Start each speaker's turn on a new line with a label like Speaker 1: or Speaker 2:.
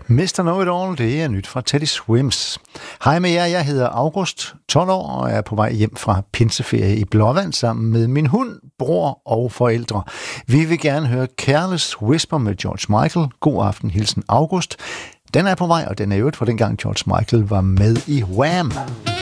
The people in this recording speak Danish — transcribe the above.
Speaker 1: Mr. Know-It-All, det er nyt fra Teddy Swims. Hej med jer, jeg hedder August, 12 år, og er på vej hjem fra pinseferie i Blåvand sammen med min hund, bror og forældre. Vi vil gerne høre Careless Whisper med George Michael. God aften, hilsen August. Den er på vej, og den er øvrigt fra dengang George Michael var med i Wham!